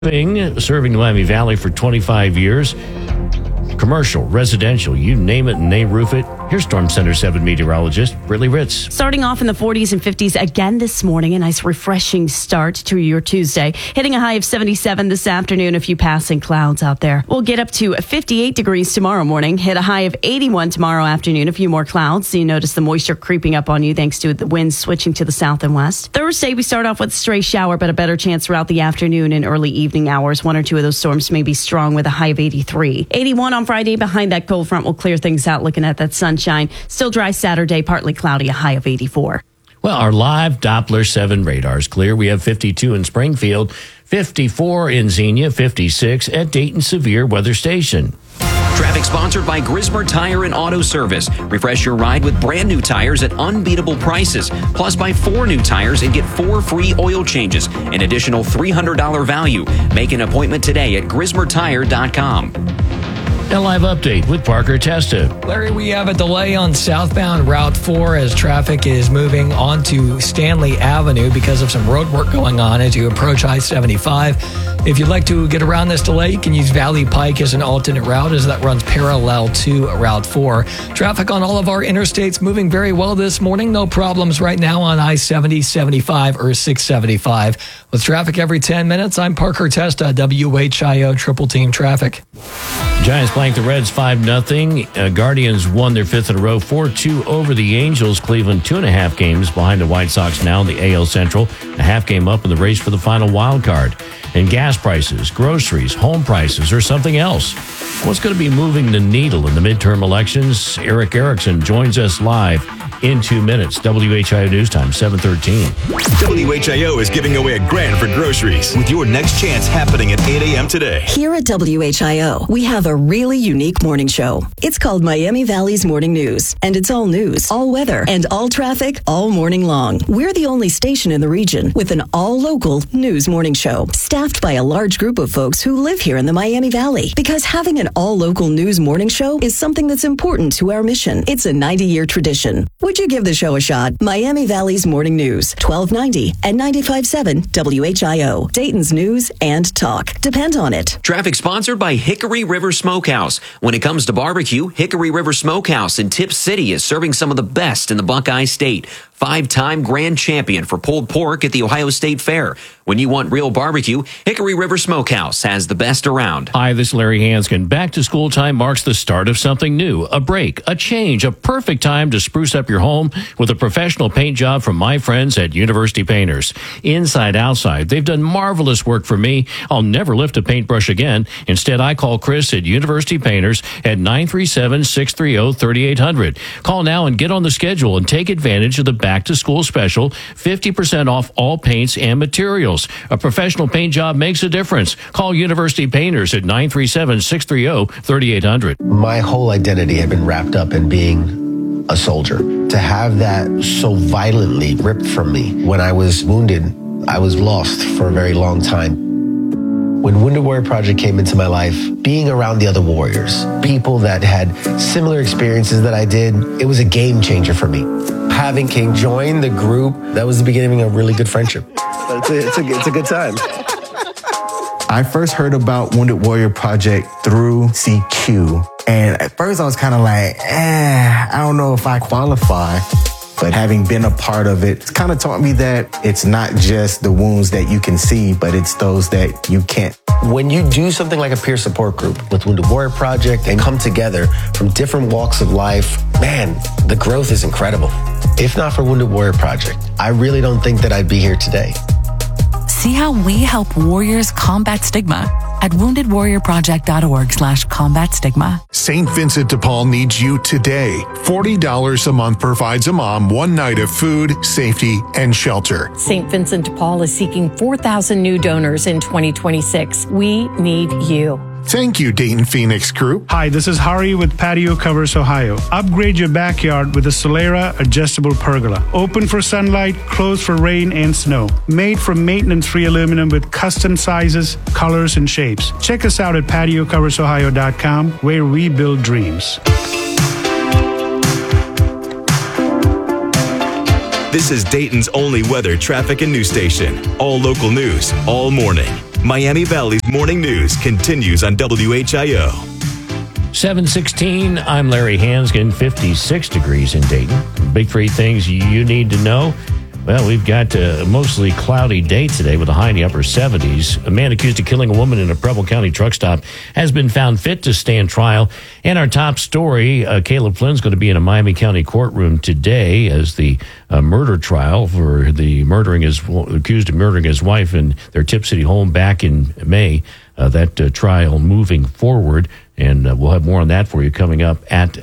Serving the Miami Valley for 25 years. Commercial, residential, you name it and they roof it. Here's Storm Center 7 meteorologist Brittany Ritz. Starting off in the 40s and 50s again this morning. A nice refreshing start to your Tuesday. Hitting a high of 77 this afternoon. A few passing clouds out there. We'll get up to 58 degrees tomorrow morning. Hit a high of 81 tomorrow afternoon. A few more clouds. So you notice the moisture creeping up on you thanks to the winds switching to the south and west. Thursday, we start off with a stray shower, but a better chance throughout the afternoon and early evening hours. One or two of those storms may be strong with a high of 83. 81 on Friday. Behind that cold front will clear things out looking at that sunshine. Still dry Saturday, partly cloudy, a high of 84. Well, our live Doppler 7 radar's clear. We have 52 in Springfield, 54 in Xenia, 56 at Dayton Severe Weather Station. Traffic sponsored by Grismer Tire and Auto Service. Refresh your ride with brand new tires at unbeatable prices. Plus, buy 4 new tires and get 4 free oil changes. An additional $300 value. Make an appointment today at grismertire.com. A live update with Parker Testa. Larry, we have a delay on southbound Route 4 as traffic is moving onto Stanley Avenue because of some road work going on as you approach I-75. If you'd like to get around this delay, you can use Valley Pike as an alternate route as that runs parallel to Route 4. Traffic on all of our interstates moving very well this morning. No problems right now on I-70, 75, or 675. With traffic every 10 minutes, I'm Parker Testa, WHIO Triple Team Traffic. Giants blank the Reds 5-0. Guardians won their 5th in a row, 4-2 over the Angels. Cleveland 2.5 games behind the White Sox now in the AL Central. A half game up in the race for the final wild card. And gas prices, groceries, home prices, or something else. What's going to be moving the needle in the midterm elections? Eric Erickson joins us live in 2 minutes. WHIO News Time, 7:13. WHIO is giving away $1,000 for groceries with your next chance happening at 8 a.m. today. Here at WHIO, we have a really unique morning show. It's called Miami Valley's Morning News, and it's all news, all weather, and all traffic all morning long. We're the only station in the region with an all-local news morning show, staffed by a large group of folks who live here in the Miami Valley. Because having an all-local news morning show is something that's important to our mission. It's a 90-year tradition. Would you give the show a shot? Miami Valley's Morning News, 1290 and 95.7 WHIO. Dayton's news and talk. Depend on it. Traffic sponsored by Hickory River Smokehouse. When it comes to barbecue, Hickory River Smokehouse in Tip City is serving some of the best in the Buckeye State. 5-time grand champion for pulled pork at the Ohio State Fair. When you want real barbecue, Hickory River Smokehouse has the best around. Hi, this is Larry Hanskin. Back to school time marks the start of something new, a break, a change, a perfect time to spruce up your home with a professional paint job from my friends at University Painters. Inside, outside, they've done marvelous work for me. I'll never lift a paintbrush again. Instead, I call Chris at University Painters at 937-630-3800. Call now and get on the schedule and take advantage of the back-to-school special, 50% off all paints and materials. A professional paint job makes a difference. Call University Painters at 937-630-3800. My whole identity had been wrapped up in being a soldier. To have that so violently ripped from me when I was wounded, I was lost for a very long time. When Wounded Warrior Project came into my life, being around the other warriors, people that had similar experiences that I did, it was a game changer for me. Having King join the group, that was the beginning of a really good friendship. It's a good time. I first heard about Wounded Warrior Project through CQ. And at first I was kind of like, I don't know if I qualify. But having been a part of it, it's kind of taught me that it's not just the wounds that you can see, but it's those that you can't. When you do something like a peer support group with Wounded Warrior Project and come together from different walks of life, man, the growth is incredible. If not for Wounded Warrior Project, I really don't think that I'd be here today. See how we help warriors combat stigma at woundedwarriorproject.org/combat stigma. St. Vincent de Paul needs you today. $40 a month provides a mom one night of food, safety, and shelter. St. Vincent de Paul is seeking 4,000 new donors in 2026. We need you. Thank you, Dayton Phoenix Group. Hi, this is Hari with Patio Covers Ohio. Upgrade your backyard with a Solera adjustable pergola. Open for sunlight, closed for rain and snow. Made from maintenance-free aluminum with custom sizes, colors, and shapes. Check us out at patiocoversohio.com, where we build dreams. This is Dayton's only weather, traffic, and news station. All local news, all morning. Miami Valley's Morning News continues on WHIO. 7:16, I'm Larry Hansgen, 56 degrees in Dayton. Big three things you need to know. Well, we've got a mostly cloudy day today with a high in the upper 70s. A man accused of killing a woman in a Preble County truck stop has been found fit to stand trial. And our top story, Caleb Flynn's going to be in a Miami County courtroom today as the murder trial for the accused of murdering his wife in their Tip City home back in May. That trial moving forward. And we'll have more on that for you coming up at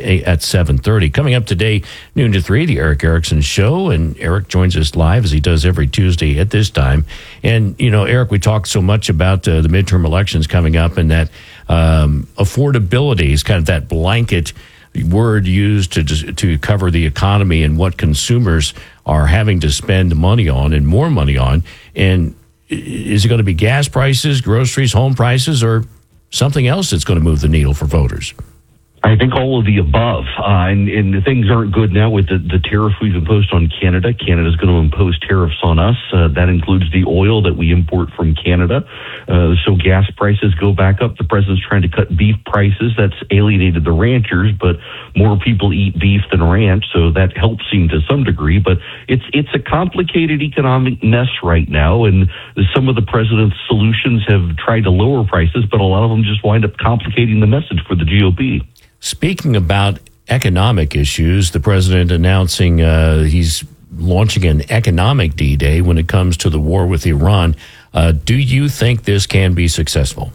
7:30. Coming up today, noon to 3, the Eric Erickson Show. And Eric joins us live as he does every Tuesday at this time. And, you know, Eric, we talked so much about the midterm elections coming up and that affordability is kind of that blanket word used to cover the economy and what consumers are having to spend money on and more money on. And is it going to be gas prices, groceries, home prices, or something else that's going to move the needle for voters? I think all of the above. And the things aren't good now with the tariff we've imposed on Canada. Canada's going to impose tariffs on us. That includes the oil that we import from Canada. So gas prices go back up. The president's trying to cut beef prices. That's alienated the ranchers, but more people eat beef than ranch, so that helps him to some degree. But it's a complicated economic mess right now, and some of the president's solutions have tried to lower prices, but a lot of them just wind up complicating the message for the GOP. Speaking about economic issues, the president announcing he's launching an economic D-Day when it comes to the war with Iran. Do you think this can be successful?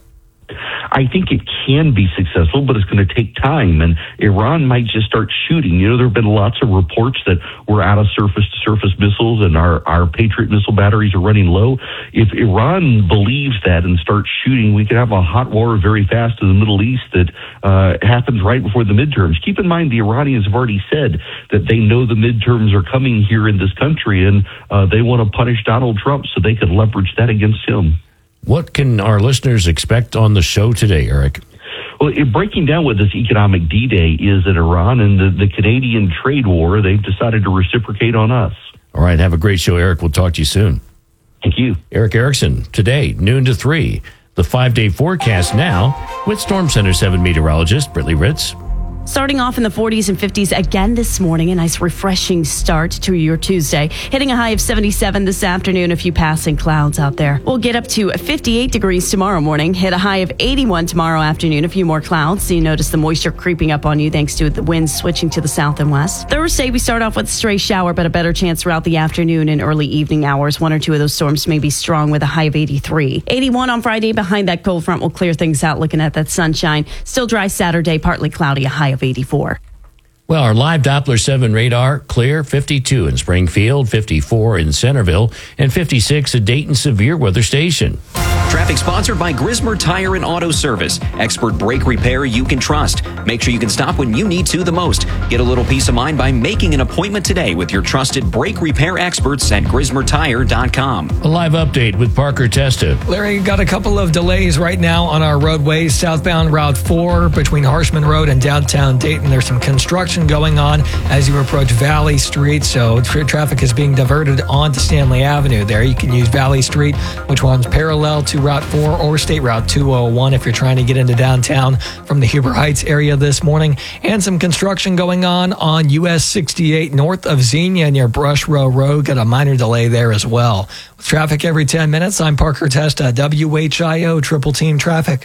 I think it can be successful, but it's going to take time, and Iran might just start shooting. You know, there have been lots of reports that we're out of surface-to-surface missiles and our Patriot missile batteries are running low. If Iran believes that and starts shooting, we could have a hot war very fast in the Middle East that happens right before the midterms. Keep in mind, the Iranians have already said that they know the midterms are coming here in this country, and they want to punish Donald Trump so they could leverage that against him. What can our listeners expect on the show today, Eric? Well, breaking down what this economic D-Day is at Iran and the Canadian trade war, they've decided to reciprocate on us. All right, have a great show, Eric. We'll talk to you soon. Thank you. Eric Erickson, today, noon to 3. The 5-day forecast now with Storm Center 7 meteorologist Brittany Ritz. Starting off in the 40s and 50s again this morning, a nice refreshing start to your Tuesday. Hitting a high of 77 this afternoon, a few passing clouds out there. We'll get up to 58 degrees tomorrow morning, hit a high of 81 tomorrow afternoon, a few more clouds. So you notice the moisture creeping up on you thanks to the winds switching to the south and west. Thursday, we start off with a stray shower, but a better chance throughout the afternoon and early evening hours. One or two of those storms may be strong with a high of 83. 81 on Friday behind that cold front will clear things out looking at that sunshine. Still dry Saturday, partly cloudy, a high of 84. Well, our live Doppler 7 radar, clear, 52 in Springfield, 54 in Centerville, and 56 at Dayton Severe Weather Station. Traffic sponsored by Grismer Tire and Auto Service. Expert brake repair you can trust. Make sure you can stop when you need to the most. Get a little peace of mind by making an appointment today with your trusted brake repair experts at GrismerTire.com. A live update with Parker Testa. Larry, got a couple of delays right now on our roadways. Southbound Route 4 between Harshman Road and downtown Dayton. There's some construction going on as you approach Valley Street, so traffic is being diverted onto Stanley Avenue there. You can use Valley Street, which runs parallel to Route 4 or State Route 201 if you're trying to get into downtown from the Huber Heights area this morning. And some construction going on US 68 north of Xenia near Brush Row Road. Got a minor delay there as well. With traffic every 10 minutes, I'm Parker Testa, WHIO Triple Team Traffic.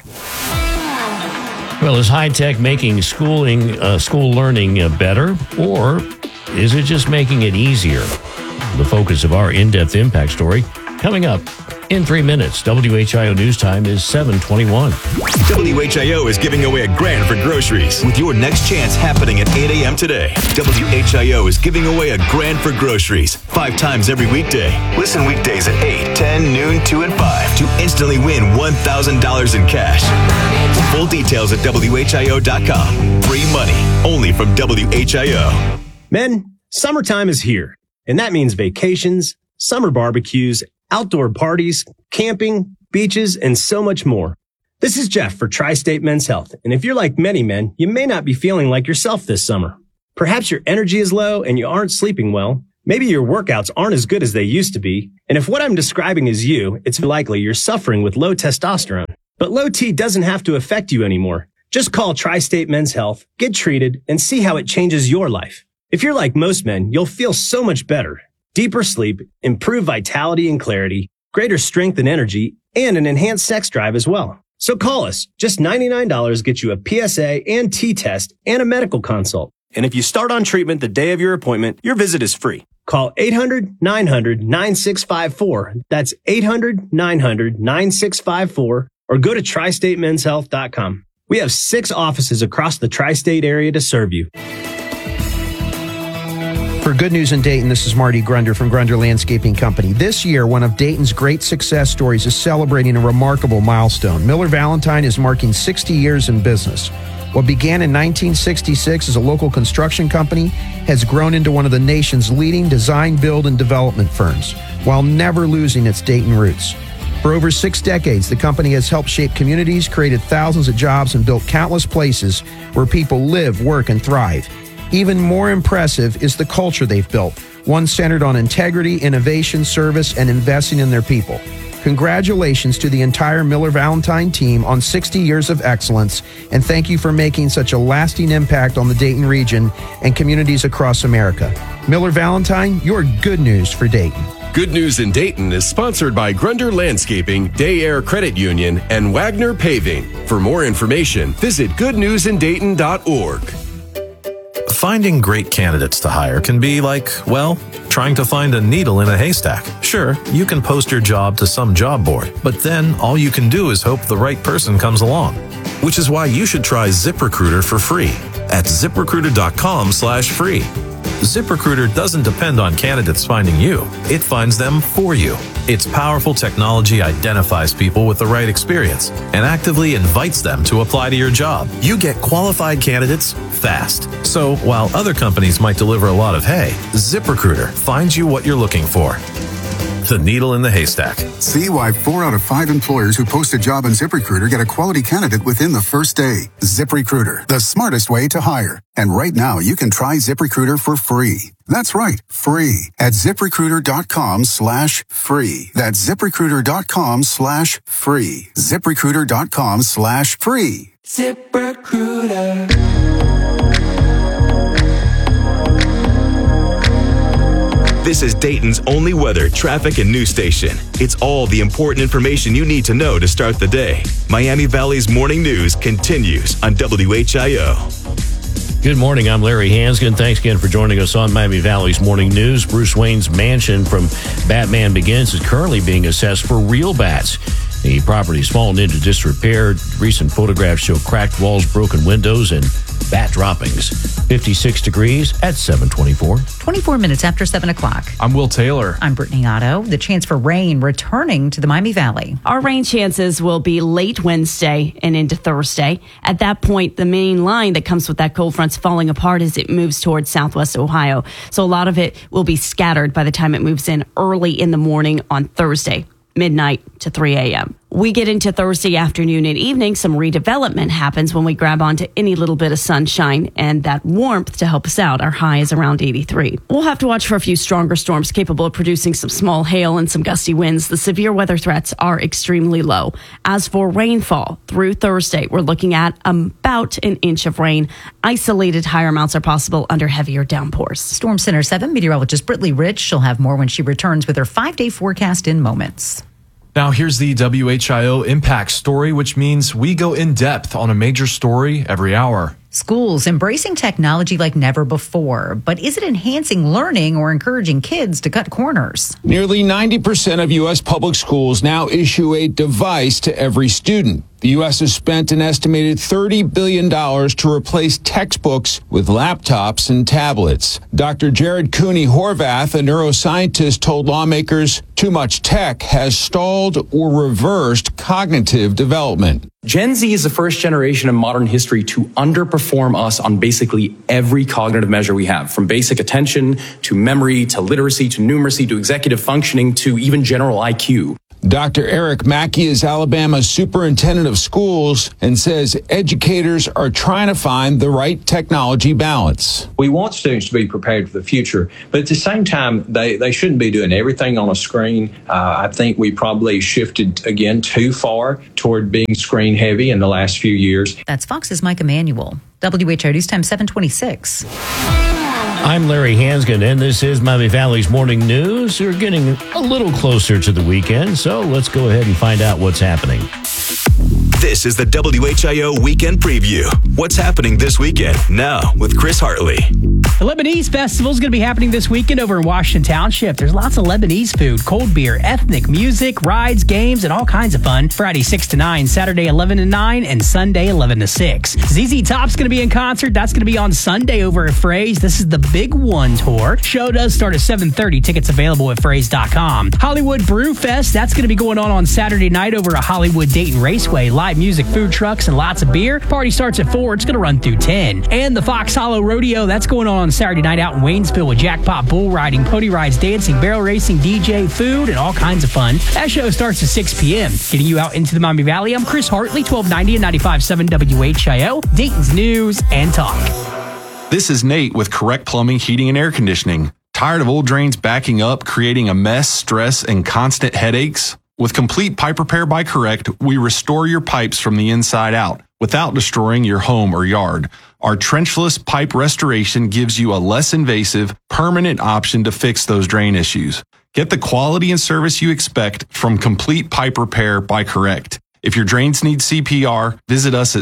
Well, is high-tech making school learning better, or is it just making it easier? The focus of our in-depth impact story coming up in 3 minutes. WHIO News Time is 7:21. WHIO is giving away $1,000 for groceries with your next chance happening at 8 a.m. today. WHIO is giving away $1,000 for groceries 5 times every weekday. Listen weekdays at 8, 10, noon, 2, and 5 to instantly win $1,000 in cash. Full details at WHIO.com. Free money only from WHIO. Men, summertime is here, and that means vacations, summer barbecues, outdoor parties, camping, beaches, and so much more. This is Jeff for Tri-State Men's Health, and if you're like many men, you may not be feeling like yourself this summer. Perhaps your energy is low and you aren't sleeping well. Maybe your workouts aren't as good as they used to be, and if what I'm describing is you, it's likely you're suffering with low testosterone. But low T doesn't have to affect you anymore. Just call Tri-State Men's Health, get treated, and see how it changes your life. If you're like most men, you'll feel so much better. Deeper sleep, improved vitality and clarity, greater strength and energy, and an enhanced sex drive as well. So call us. Just $99 gets you a PSA and T-test and a medical consult. And if you start on treatment the day of your appointment, your visit is free. Call 800-900-9654. That's 800-900-9654. Or go to TriStateMen'sHealth.com. We have 6 offices across the tri-state area to serve you. For Good News in Dayton, this is Marty Grunder from Grunder Landscaping Company. This year, one of Dayton's great success stories is celebrating a remarkable milestone. Miller Valentine is marking 60 years in business. What began in 1966 as a local construction company has grown into one of the nation's leading design, build, and development firms, while never losing its Dayton roots. For over 6 decades, the company has helped shape communities, created thousands of jobs, and built countless places where people live, work, and thrive. Even more impressive is the culture they've built, one centered on integrity, innovation, service, and investing in their people. Congratulations to the entire Miller Valentine team on 60 years of excellence, and thank you for making such a lasting impact on the Dayton region and communities across America. Miller Valentine, your good news for Dayton. Good News in Dayton is sponsored by Grunder Landscaping, Day Air Credit Union, and Wagner Paving. For more information, visit goodnewsindayton.org. Finding great candidates to hire can be like, well, trying to find a needle in a haystack. Sure, you can post your job to some job board, but then all you can do is hope the right person comes along. Which is why you should try ZipRecruiter for free at ZipRecruiter.com/free. ZipRecruiter doesn't depend on candidates finding you. It finds them for you. Its powerful technology identifies people with the right experience and actively invites them to apply to your job. You get qualified candidates fast. So while other companies might deliver a lot of hay, ZipRecruiter finds you what you're looking for. The needle in the haystack. See why 4 out of 5 employers who post a job on ZipRecruiter get a quality candidate within the first day. ZipRecruiter, the smartest way to hire. And right now, you can try ZipRecruiter for free. That's right, free at ZipRecruiter.com/free. That's ZipRecruiter.com/free. ZipRecruiter.com/free. ZipRecruiter. This is Dayton's only weather, traffic, and news station. It's all the important information you need to know to start the day. Miami Valley's morning news continues on WHIO. Good morning. I'm Larry Hansgen. Thanks again for joining us on Miami Valley's Morning News. Bruce Wayne's mansion from Batman Begins is currently being assessed for real bats. The property's fallen into disrepair. Recent photographs show cracked walls, broken windows, and bat droppings. 56 degrees at 7:24. 24 minutes after 7 o'clock. I'm Will Taylor. I'm Brittany Otto. The chance for rain returning to the Miami Valley. Our rain chances will be late Wednesday and into Thursday. At that point, the main line that comes with that cold front's falling apart as it moves towards southwest Ohio. So a lot of it will be scattered by the time it moves in early in the morning on Thursday, midnight to 3 a.m. We get into Thursday afternoon and evening. Some redevelopment happens when we grab onto any little bit of sunshine and that warmth to help us out. Our high is around 83. We'll have to watch for a few stronger storms capable of producing some small hail and some gusty winds. The severe weather threats are extremely low. As for rainfall through Thursday, we're looking at about an inch of rain. Isolated higher amounts are possible under heavier downpours. Storm Center 7 meteorologist Brittany Rich. She'll have more when she returns with her 5-day forecast in moments. Now here's the WHIO Impact Story, which means we go in depth on a major story every hour. Schools embracing technology like never before, but is it enhancing learning or encouraging kids to cut corners? Nearly 90% of U.S. public schools now issue a device to every student. The U.S. has spent an estimated $30 billion to replace textbooks with laptops and tablets. Dr. Jared Cooney-Horvath, a neuroscientist, told lawmakers too much tech has stalled or reversed cognitive development. Gen Z is the first generation in modern history to underperform us on basically every cognitive measure we have, from basic attention to memory to literacy to numeracy to executive functioning to even general IQ. Dr. Eric Mackey is Alabama's superintendent of schools and says educators are trying to find the right technology balance. We want students to be prepared for the future, but at the same time, they shouldn't be doing everything on a screen. I think we probably shifted, again, too far toward being screen heavy in the last few years. That's Fox's Mike Emanuel. WHO News Time 726. I'm Larry Hansgen, and this is Miami Valley's Morning News. We're getting a little closer to the weekend, so let's go ahead and find out what's happening. This is the WHIO Weekend Preview. What's happening this weekend? Now with Chris Hartley. The Lebanese Festival is going to be happening this weekend over in Washington Township. There's lots of Lebanese food, cold beer, ethnic music, rides, games, and all kinds of fun. Friday 6 to 9, Saturday 11 to 9, and Sunday 11 to 6. ZZ Top's going to be in concert. That's going to be on Sunday over at Fraze. This is the Big One Tour. Show does start at 7:30. Tickets available at Fraze.com. Hollywood Brew Fest. That's going to be going on Saturday night over at Hollywood Dayton Raceway. Live music, food trucks, and lots of beer. Party starts at 4. It's going to run through 10. And the Fox Hollow Rodeo. That's going on Saturday night out in Waynesville with jackpot bull riding, pony rides, dancing, barrel racing, DJ, food, and all kinds of fun. That show starts at 6 p.m. Getting you out into the Miami Valley, I'm Chris Hartley, 1290 and 95.7 WHIO, Dayton's News and Talk. This is Nate with Correct Plumbing, Heating, and Air Conditioning. Tired of old drains backing up, creating a mess, stress, and constant headaches? With complete pipe repair by Correct, we restore your pipes from the inside out without destroying your home or yard. Our trenchless pipe restoration gives you a less invasive, permanent option to fix those drain issues. Get the quality and service you expect from Complete Pipe Repair by Correct. If your drains need CPR, visit us at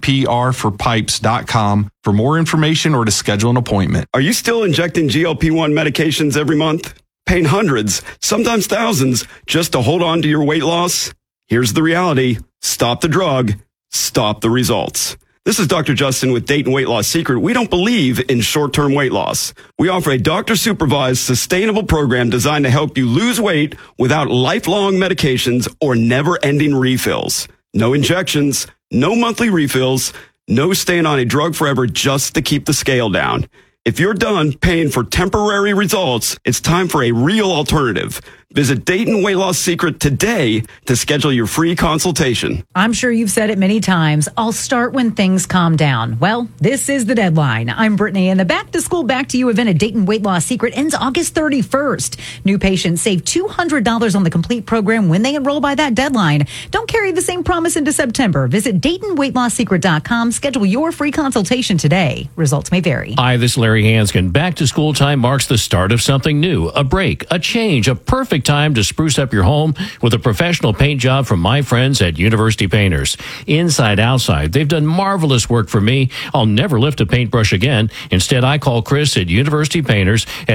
cprforpipes.com for more information or to schedule an appointment. Are you still injecting GLP-1 medications every month? Paying hundreds, sometimes thousands, just to hold on to your weight loss? Here's the reality. Stop the drug. Stop the results. This is Dr. Justin with Dayton Weight Loss Secret. We don't believe in short-term weight loss. We offer a doctor-supervised, sustainable program designed to help you lose weight without lifelong medications or never-ending refills. No injections, no monthly refills, no staying on a drug forever just to keep the scale down. If you're done paying for temporary results, it's time for a real alternative. Visit Dayton Weight Loss Secret today to schedule your free consultation. I'm sure you've said it many times. I'll start when things calm down. Well, this is the deadline. I'm Brittany, and the Back to School, Back to You event at Dayton Weight Loss Secret ends August 31st. New patients save $200 on the complete program when they enroll by that deadline. Don't carry the same promise into September. Visit DaytonWeightLossSecret.com. Schedule your free consultation today. Results may vary. Hi, this is Larry Hansgen. Back to school time marks the start of something new, a break, a change, a perfect time to spruce up your home with a professional paint job from my friends at University Painters. Inside, outside, they've done marvelous work for me. I'll never lift a paintbrush again. Instead, I call Chris at University Painters at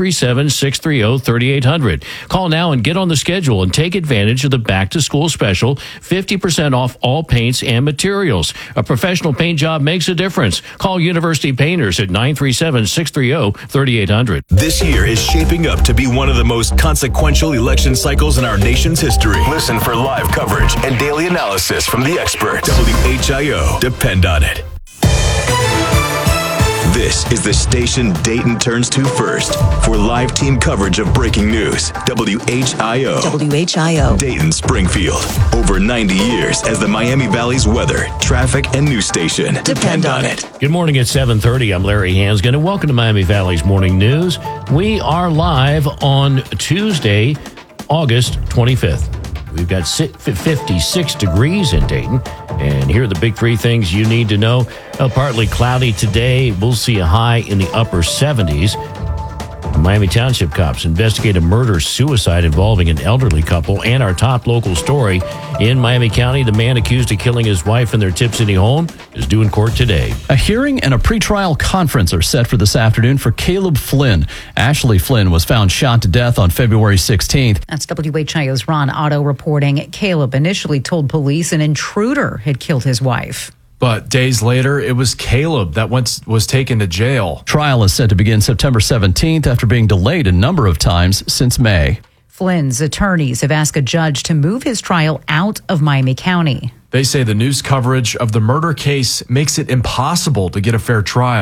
937-630-3800. Call now and get on the schedule and take advantage of the back to school special, 50% off all paints and materials. A professional paint job makes a difference. Call University Painters at 937-630-3800. This year is shaping up to be one of the most consequential election cycles in our nation's history. Listen for live coverage and daily analysis from the experts. WHIO. Depend on it. This is the station Dayton turns to first for live team coverage of breaking news. WHIO. WHIO. Dayton Springfield. Over 90 years as the Miami Valley's weather, traffic, and news station. Depend on it. Good morning at 7:30. I'm Larry Hansgen, and welcome to Miami Valley's Morning News. We are live on Tuesday, August 25th. We've got 56 degrees in Dayton. And here are the big three things you need to know. Partly cloudy today. We'll see a high in the upper 70s. Miami Township cops investigate a murder-suicide involving an elderly couple. And our top local story in Miami County, the man accused of killing his wife in their Tip City home is due in court today. A hearing and a pretrial conference are set for this afternoon for Caleb Flynn. Ashley Flynn was found shot to death on February 16th. That's WHIO's Ron Otto reporting. Caleb initially told police an intruder had killed his wife. But days later, it was Caleb that was taken to jail. Trial is set to begin September 17th after being delayed a number of times since May. Flynn's attorneys have asked a judge to move his trial out of Miami County. They say the news coverage of the murder case makes it impossible to get a fair trial.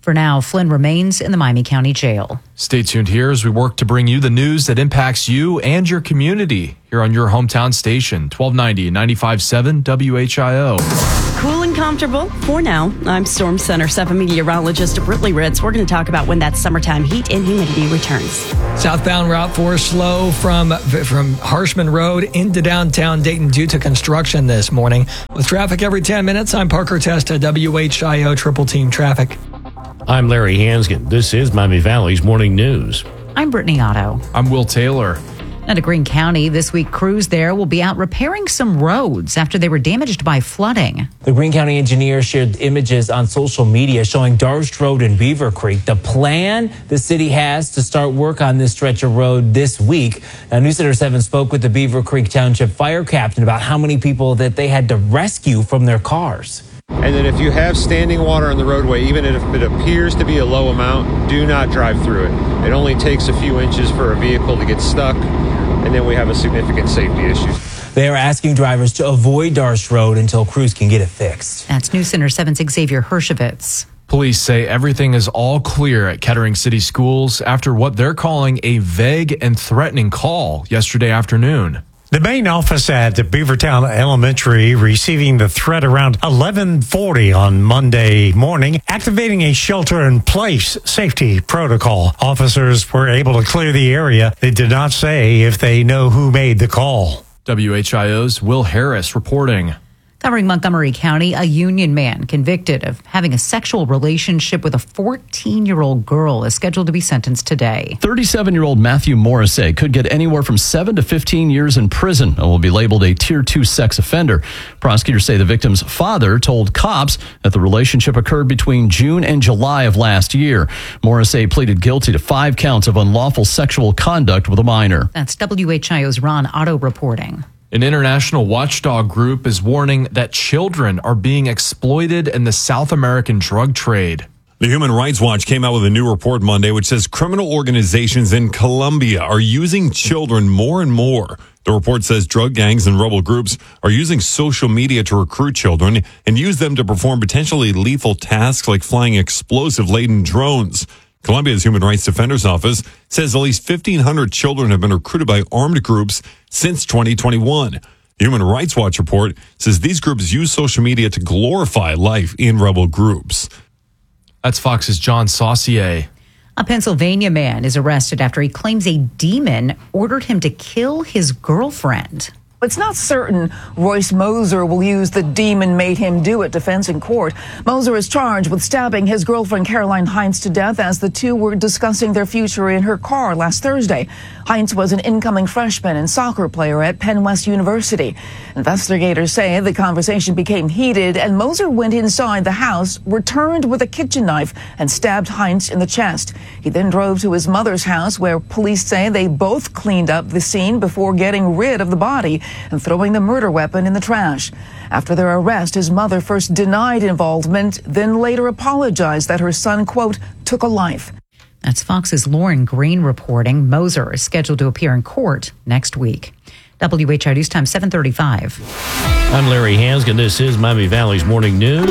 For now, Flynn remains in the Miami County Jail. Stay tuned here as we work to bring you the news that impacts you and your community here on your hometown station, 1290 and 95.7 WHIO. Cool and comfortable for now. I'm Storm Center 7 meteorologist Brittany Ritz. We're going to talk about when that summertime heat and humidity returns. Southbound Route 4 slow from Harshman Road into downtown Dayton due to construction this morning. With traffic every 10 minutes, I'm Parker Testa, WHIO Triple Team Traffic. I'm Larry Hansgen. This is Miami Valley's Morning News. I'm Brittany Otto. I'm Will Taylor. Now to Greene County, this week crews there will be out repairing some roads after they were damaged by flooding. The Greene County engineer shared images on social media showing Darst Road and Beaver Creek. The plan the city has to start work on this stretch of road this week. Now, News Center 7 spoke with the Beaver Creek Township fire captain about how many people that they had to rescue from their cars. And then if you have standing water on the roadway, even if it appears to be a low amount, do not drive through it. It only takes a few inches for a vehicle to get stuck, and then we have a significant safety issue. They are asking drivers to avoid Darst Road until crews can get it fixed. That's News Center 7's Xavier Hershevitz. Police say everything is all clear at Kettering City Schools after what they're calling a vague and threatening call yesterday afternoon. The main office at Beavertown Elementary receiving the threat around 11:40 on Monday morning, activating a shelter-in-place safety protocol. Officers were able to clear the area. They did not say if they know who made the call. WHIO's Will Harris reporting. Covering Montgomery County, a Union man convicted of having a sexual relationship with a 14-year-old girl is scheduled to be sentenced today. 37-year-old Matthew Morrissey could get anywhere from 7 to 15 years in prison and will be labeled a Tier 2 sex offender. Prosecutors say the victim's father told cops that the relationship occurred between June and July of last year. Morrissey pleaded guilty to 5 counts of unlawful sexual conduct with a minor. That's WHIO's Ron Otto reporting. An international watchdog group is warning that children are being exploited in the South American drug trade. The Human Rights Watch came out with a new report Monday which says criminal organizations in Colombia are using children more and more. The report says drug gangs and rebel groups are using social media to recruit children and use them to perform potentially lethal tasks like flying explosive-laden drones. Colombia's Human Rights Defender's Office says at least 1,500 children have been recruited by armed groups since 2021. The Human Rights Watch report says these groups use social media to glorify life in rebel groups. That's Fox's John Saucier. A Pennsylvania man is arrested after he claims a demon ordered him to kill his girlfriend. It's not certain Royce Moser will use the demon made him do it, defense in court. Moser is charged with stabbing his girlfriend Caroline Heinz to death as the two were discussing their future in her car last Thursday. Heinz was an incoming freshman and soccer player at Penn West University. Investigators say the conversation became heated and Moser went inside the house, returned with a kitchen knife, and stabbed Heinz in the chest. He then drove to his mother's house where police say they both cleaned up the scene before getting rid of the body and throwing the murder weapon in the trash. After their arrest, his mother first denied involvement, then later apologized that her son, quote, took a life. That's Fox's Lauren Green reporting. Moser is scheduled to appear in court next week. WHIO News Time 7:35. I'm Larry Hansgen. This is Miami Valley's Morning News.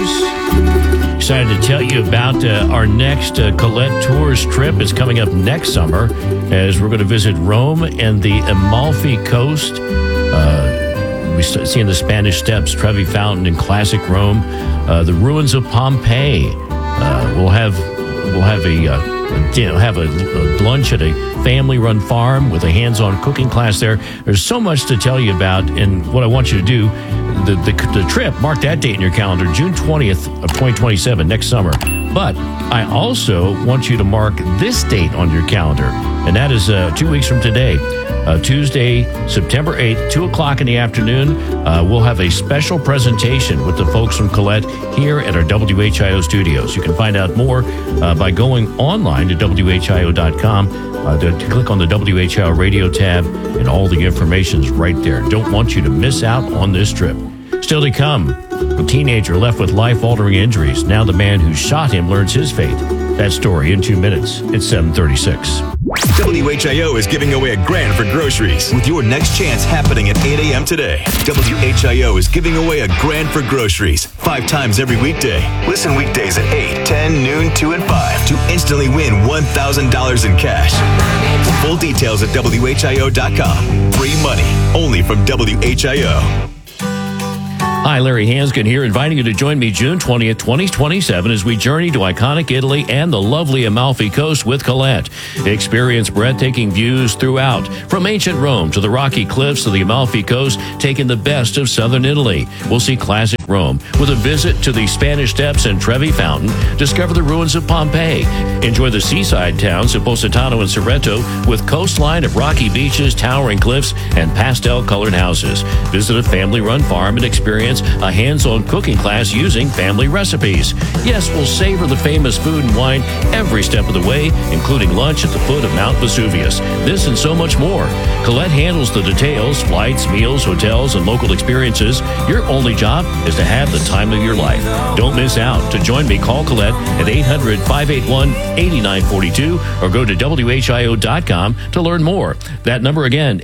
Excited to tell you about our next Colette Tours trip. It's coming up next summer as we're going to visit Rome and the Amalfi Coast. We're seeing the Spanish Steps, Trevi Fountain, and classic Rome. The ruins of Pompeii. We'll have a lunch at a family-run farm with a hands-on cooking class there. There's so much to tell you about, and what I want you to do, the trip, mark that date in your calendar, June 20th of 2027, next summer. But I also want you to mark this date on your calendar, and that is 2 weeks from today. Tuesday, September 8th, 2 o'clock in the afternoon, we'll have a special presentation with the folks from Colette here at our WHIO studios. You can find out more by going online to WHIO.com to click on the WHIO radio tab, and all the information is right there. Don't want you to miss out on this trip. Still to come, a teenager left with life-altering injuries. Now the man who shot him learns his fate. That story in 2 minutes. It's 7:36. WHIO is giving away $1,000 for groceries with your next chance happening at 8 a.m. today. WHIO is giving away $1,000 for groceries 5 times every weekday. Listen weekdays at 8, 10, noon, 2, and 5 to instantly win $1,000 in cash. Full details at WHIO.com. Free money only from WHIO. Hi, Larry Hanskin here, inviting you to join me June 20th, 2027 as we journey to iconic Italy and the lovely Amalfi Coast with Colette. Experience breathtaking views throughout, from ancient Rome to the rocky cliffs of the Amalfi Coast, taking the best of southern Italy. We'll see classic Rome with a visit to the Spanish Steps and Trevi Fountain, discover the ruins of Pompeii, enjoy the seaside towns of Positano and Sorrento with coastline of rocky beaches, towering cliffs, and pastel-colored houses. Visit a family-run farm and experience a hands-on cooking class using family recipes. Yes, we'll savor the famous food and wine every step of the way, including lunch at the foot of Mount Vesuvius. This and so much more. Colette handles the details, flights, meals, hotels, and local experiences. Your only job is to have the time of your life. Don't miss out. To join me, call Colette at 800-581-8942 or go to WHIO.com to learn more. That number again,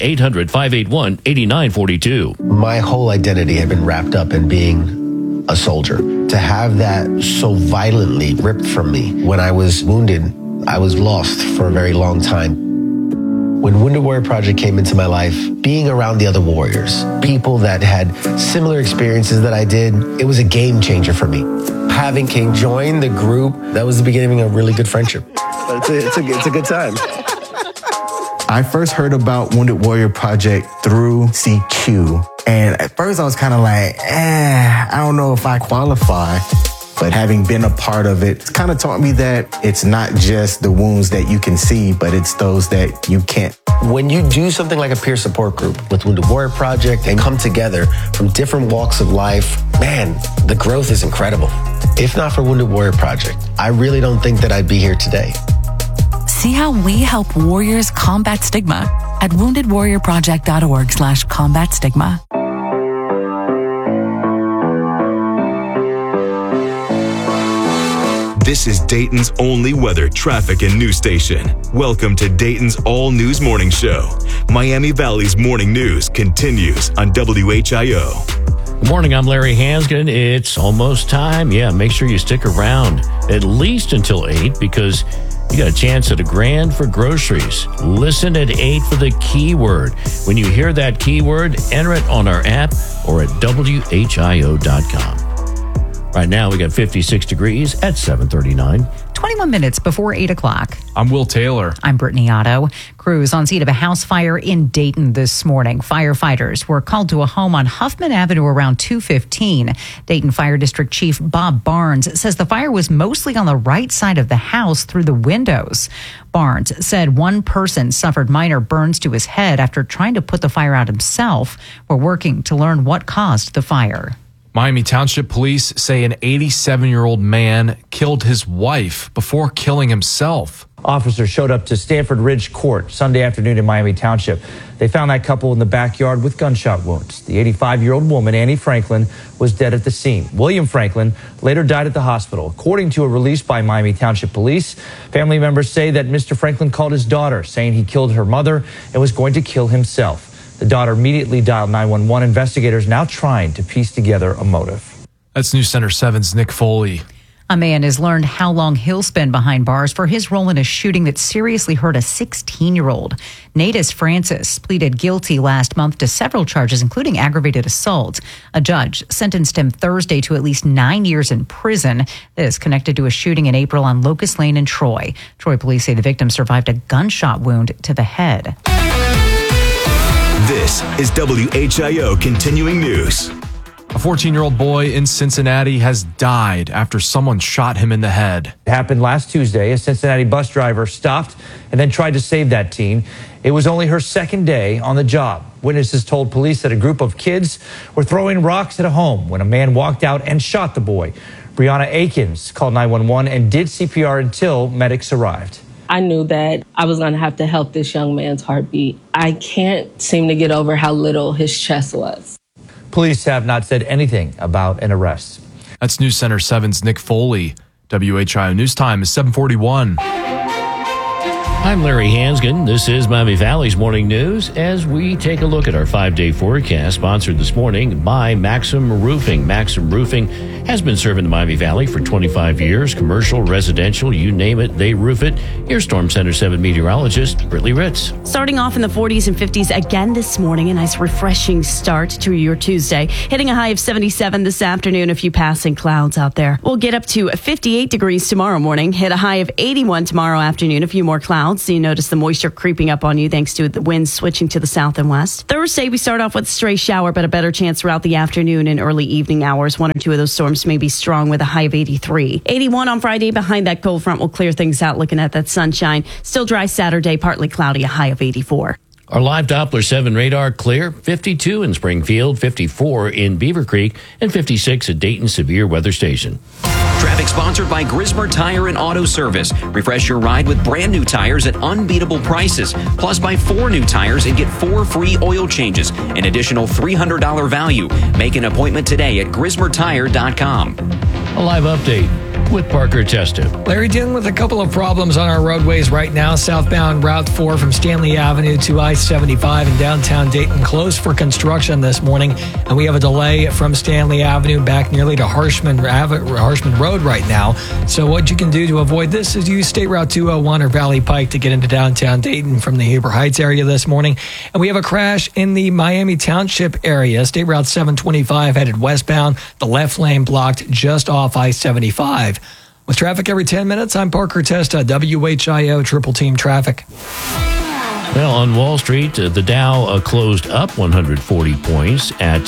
800-581-8942. My whole identity had been wrapped up in being a soldier. To have that so violently ripped from me when I was wounded, I was lost for a very long time. When Wounded Warrior Project came into my life, being around the other warriors, people that had similar experiences that I did, it was a game changer for me. Having King join the group, that was the beginning of a really good friendship. But it's a good time. I first heard about Wounded Warrior Project through CQ. And at first I was kind of like, I don't know if I qualify. But having been a part of it, it's kind of taught me that it's not just the wounds that you can see, but it's those that you can't. When you do something like a peer support group with Wounded Warrior Project and come together from different walks of life, man, the growth is incredible. If not for Wounded Warrior Project, I really don't think that I'd be here today. See how we help warriors combat stigma at woundedwarriorproject.org/combat stigma. This is Dayton's only weather, traffic, and news station. Welcome to Dayton's All News Morning Show. Miami Valley's morning news continues on WHIO. Good morning, I'm Larry Hanskin. It's almost time. Yeah, make sure you stick around at least until 8 because you got a chance at $1,000 for groceries. Listen at 8 for the keyword. When you hear that keyword, enter it on our app or at WHIO.com. Right now, we got 56 degrees at 7:39. 21 minutes before 8 o'clock. I'm Will Taylor. I'm Brittany Otto. Crews on scene of a house fire in Dayton this morning. Firefighters were called to a home on Huffman Avenue around 2:15. Dayton Fire District Chief Bob Barnes says the fire was mostly on the right side of the house through the windows. Barnes said one person suffered minor burns to his head after trying to put the fire out himself. We're working to learn what caused the fire. Miami Township Police say an 87-year-old man killed his wife before killing himself. Officers showed up to Stanford Ridge Court Sunday afternoon in Miami Township. They found that couple in the backyard with gunshot wounds. The 85-year-old woman, Annie Franklin, was dead at the scene. William Franklin later died at the hospital. According to a release by Miami Township Police, family members say that Mr. Franklin called his daughter, saying he killed her mother and was going to kill himself. The daughter immediately dialed 911. Investigators now trying to piece together a motive. That's News Center 7's Nick Foley. A man has learned how long he'll spend behind bars for his role in a shooting that seriously hurt a 16-year-old. Natus Francis pleaded guilty last month to several charges, including aggravated assault. A judge sentenced him Thursday to at least 9 years in prison. This connected to a shooting in April on Locust Lane in Troy. Troy police say the victim survived a gunshot wound to the head. This is WHIO Continuing News. A 14-year-old boy in Cincinnati has died after someone shot him in the head. It happened last Tuesday. A Cincinnati bus driver stopped and then tried to save that teen. It was only her second day on the job. Witnesses told police that a group of kids were throwing rocks at a home when a man walked out and shot the boy. Brianna Akins called 911 and did CPR until medics arrived. I knew that I was going to have to help this young man's heartbeat. I can't seem to get over how little his chest was. Police have not said anything about an arrest. That's News Center 7's Nick Foley. WHIO News Time is 7:41. I'm Larry Hansgen. This is Miami Valley's Morning News as we take a look at our 5-day forecast, sponsored this morning by Maxim Roofing. Maxim Roofing has been serving the Miami Valley for 25 years. Commercial, residential, you name it, they roof it. Here's Storm Center 7 meteorologist Brittany Ritz. Starting off in the 40s and 50s again this morning, a nice refreshing start to your Tuesday. Hitting a high of 77 this afternoon, a few passing clouds out there. We'll get up to 58 degrees tomorrow morning, hit a high of 81 tomorrow afternoon, a few more clouds. So you notice the moisture creeping up on you thanks to the wind switching to the south and west. Thursday, we start off with a stray shower, but a better chance throughout the afternoon and early evening hours. One or two of those storms may be strong with a high of 83. 81 on Friday. Behind that cold front will clear things out, looking at that sunshine. Still dry Saturday, partly cloudy, a high of 84. Our live Doppler 7 radar clear, 52 in Springfield, 54 in Beaver Creek, and 56 at Dayton Severe Weather Station. Traffic sponsored by Grismer Tire and Auto Service. Refresh your ride with brand new tires at unbeatable prices. Plus, buy 4 new tires and get 4 free oil changes. An additional $300 value. Make an appointment today at GrismerTire.com. A live update with Parker Testa. Larry, dealing with a couple of problems on our roadways right now. Southbound Route 4 from Stanley Avenue to I-75 in downtown Dayton closed for construction this morning. And we have a delay from Stanley Avenue back nearly to Harshman Road right now. So what you can do to avoid this is use State Route 201 or Valley Pike to get into downtown Dayton from the Heber Heights area this morning. And we have a crash in the Miami Township area. State Route 725 headed westbound. The left lane blocked just off I-75. With traffic every 10 minutes, I'm Parker Testa, WHIO Triple Team Traffic. Well, on Wall Street, the Dow closed up 140 points at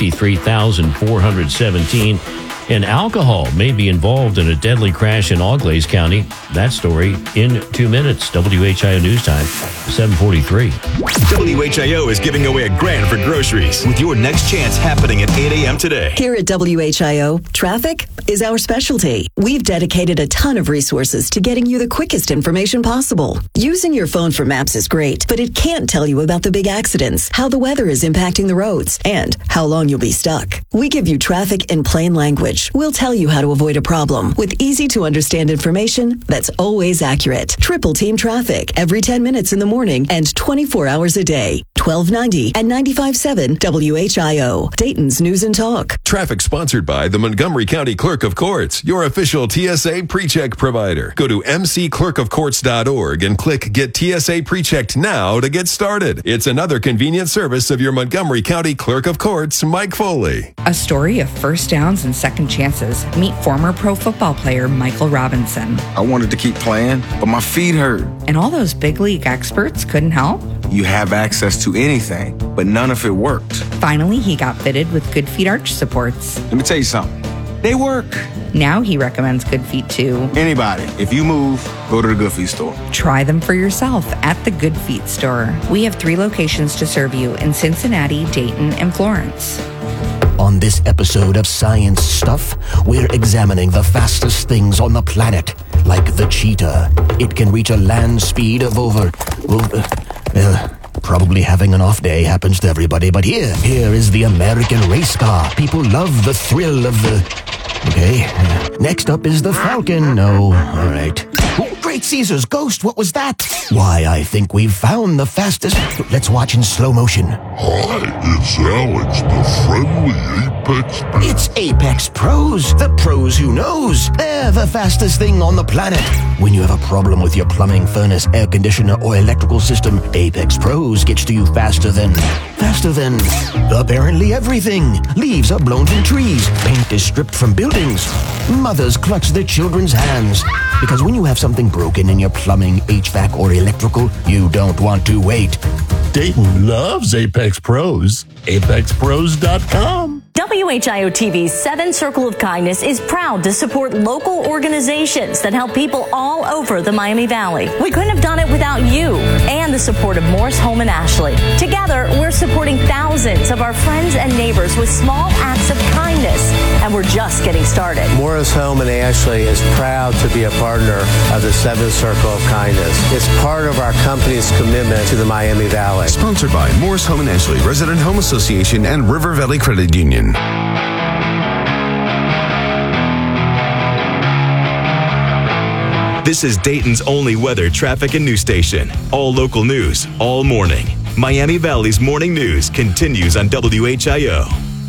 53,417. And alcohol may be involved in a deadly crash in Auglaize County. That story in 2 minutes. WHIO News Time, 7:43. WHIO is giving away $1,000 for groceries with your next chance happening at 8 a.m. today. Here at WHIO, traffic is our specialty. We've dedicated a ton of resources to getting you the quickest information possible. Using your phone for maps is great, but it can't tell you about the big accidents, how the weather is impacting the roads, and how long you'll be stuck. We give you traffic in plain language. We'll tell you how to avoid a problem with easy-to-understand information that's always accurate. Triple Team Traffic every 10 minutes in the morning and 24 hours a day. 1290 and 95.7 WHIO, Dayton's News and Talk. Traffic sponsored by the Montgomery County Clerk of Courts, your official TSA PreCheck provider. Go to mcclerkofcourts.org and click Get TSA PreChecked now to get started. It's another convenient service of your Montgomery County Clerk of Courts, Mike Foley. A story of first downs and second chances. Meet former pro football player Michael Robinson. I wanted to keep playing, but my feet hurt. And all those big league experts couldn't help? You have access to anything, but none of it worked. Finally, he got fitted with Good Feet arch supports. Let me tell you something. They work. Now he recommends Good Feet to anybody. If you move, go to the Good Feet store. Try them for yourself at the Good Feet store. We have 3 locations to serve you in Cincinnati, Dayton, and Florence. On this episode of Science Stuff, we're examining the fastest things on the planet, like the cheetah. It can reach a land speed of over... probably having an off day happens to everybody, but here is the American race car. People love the thrill of the... Okay, next up is the Falcon. Oh, all right. Oh, Great Caesar's ghost, what was that? Why, I think we've found the fastest... Let's watch in slow motion. Hi, it's Alex, the friendly Apex Pro. It's Apex Pros, the pros who knows. They're the fastest thing on the planet. When you have a problem with your plumbing, furnace, air conditioner, or electrical system, Apex Pros gets to you faster than apparently everything. Leaves are blown from trees. Paint is stripped from buildings. Mothers clutch their children's hands. Because when you have something broken in your plumbing, HVAC, or electrical, you don't want to wait. Dayton loves Apex Pros. ApexPros.com. WHIO TV's 7 Circle of Kindness is proud to support local organizations that help people all over the Miami Valley. We couldn't have done it without you and the support of Morris Home and Ashley. Together, we're supporting thousands of our friends and neighbors with small acts of kindness, and we're just getting started. Morris Home and Ashley is proud to be a partner of the 7 Circle of Kindness. It's part of our company's commitment to the Miami Valley. Sponsored by Morris Home and Ashley, Resident Home Association, and River Valley Credit Union. This is Dayton's only weather, traffic, and news station. All local news, all morning. Miami Valley's morning news continues on WHIO.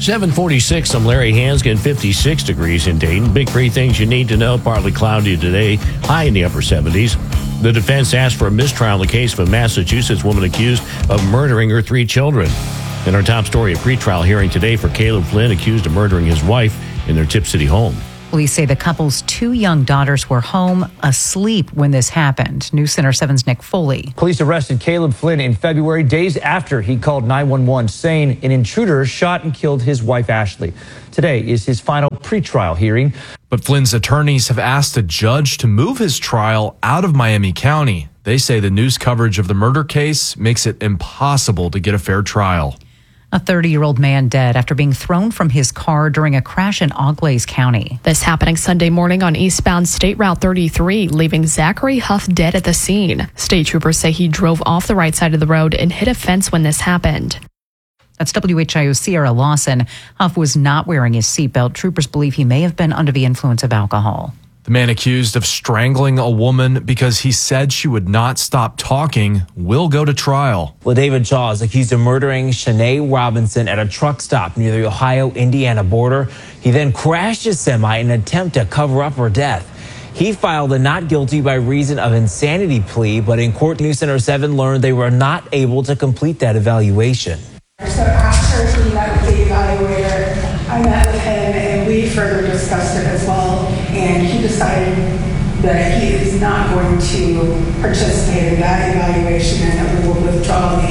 746, I'm Larry Hansgen, 56 degrees in Dayton. Big three things you need to know. Partly cloudy today, high in the upper 70s. The defense asked for a mistrial in the case of a Massachusetts woman accused of murdering her 3 children. In our top story, a pretrial hearing today for Caleb Flynn, accused of murdering his wife in their Tip City home. Police say the couple's 2 young daughters were home asleep when this happened. News Center 7's Nick Foley. Police arrested Caleb Flynn in February, days after he called 911, saying an intruder shot and killed his wife, Ashley. Today is his final pretrial hearing. But Flynn's attorneys have asked a judge to move his trial out of Miami County. They say the news coverage of the murder case makes it impossible to get a fair trial. A 30-year-old man dead after being thrown from his car during a crash in Auglaize County. This happening Sunday morning on eastbound State Route 33, leaving Zachary Huff dead at the scene. State troopers say he drove off the right side of the road and hit a fence when this happened. That's WHIO's Sierra Lawson. Huff was not wearing his seatbelt. Troopers believe he may have been under the influence of alcohol. The man accused of strangling a woman because he said she would not stop talking will go to trial. Well, David Shaw is accused of murdering Shanae Robinson at a truck stop near the Ohio-Indiana border. He then crashed his semi in an attempt to cover up her death. He filed a not guilty by reason of insanity plea, but in court, News Center 7 learned they were not able to complete that evaluation. So after he met with the evaluator, I met with him and we further discussed it as well. And he decided that he is not going to participate in that evaluation and that we will withdraw the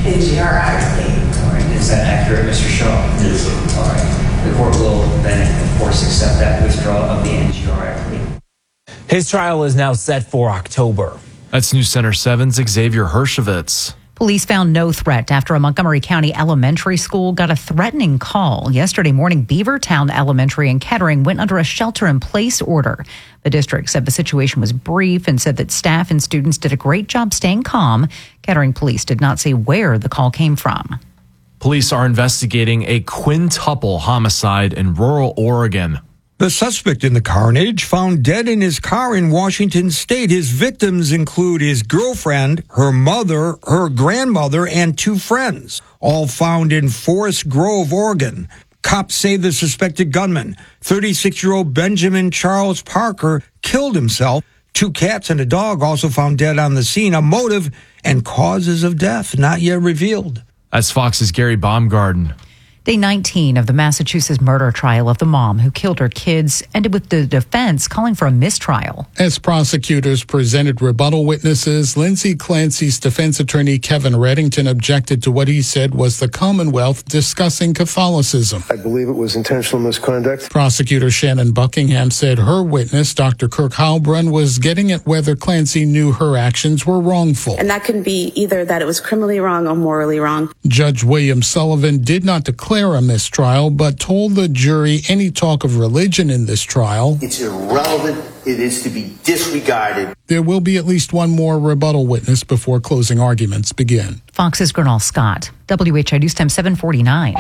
NGRI plea. All right, is that accurate, Mr. Shaw? Yes, sir. All right. The court will then, of course, accept that withdrawal of the NGRI plea. His trial is now set for October. That's News Center 7's Xavier Hershevitz. Police found no threat after a Montgomery County elementary school got a threatening call. Yesterday morning, Beavertown Elementary in Kettering went under a shelter-in-place order. The district said the situation was brief and said that staff and students did a great job staying calm. Kettering police did not say where the call came from. Police are investigating a quintuple homicide in rural Oregon. The suspect in the carnage found dead in his car in Washington state. His victims include his girlfriend, her mother, her grandmother, and 2 friends, all found in Forest Grove, Oregon. Cops say the suspected gunman, 36-year-old Benjamin Charles Parker, killed himself. 2 cats and a dog also found dead on the scene. A motive and causes of death not yet revealed. That's Fox's Gary Baumgarten. Day 19 of the Massachusetts murder trial of the mom who killed her kids ended with the defense calling for a mistrial. As prosecutors presented rebuttal witnesses, Lindsay Clancy's defense attorney Kevin Reddington objected to what he said was the Commonwealth discussing Catholicism. I believe it was intentional misconduct. Prosecutor Shannon Buckingham said her witness, Dr. Kirk Heilbrunn, was getting at whether Clancy knew her actions were wrongful. And that can be either that it was criminally wrong or morally wrong. Judge William Sullivan did not declare a mistrial, but told the jury any talk of religion in this trial, it's irrelevant. It is to be disregarded. There will be at least one more rebuttal witness before closing arguments begin. Fox's Gernal Scott, WHI News Time 749.